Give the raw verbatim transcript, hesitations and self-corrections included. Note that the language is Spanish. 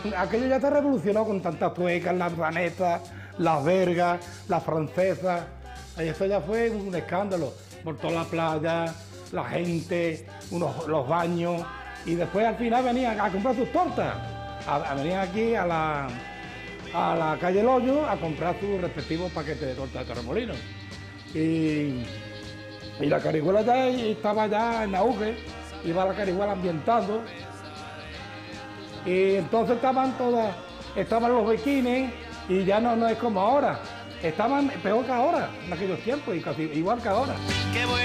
Aquello ya está revolucionado con tantas tuecas, las vanetas, las vergas, las francesas. Y esto ya fue un escándalo por toda la playa, la gente, unos, los baños. Y después al final venían a comprar sus tortas. A, a, venían aquí a la, a la calle El Hoyo a comprar sus respectivos paquetes de torta de Torremolinos. Y, y la Carihuela ya estaba ya en auge, iba la Carihuela ambientando. Y entonces estaban todas, estaban los bikinis y ya no, no es como ahora. Estaban peor que ahora, en aquellos tiempos, y casi igual que ahora.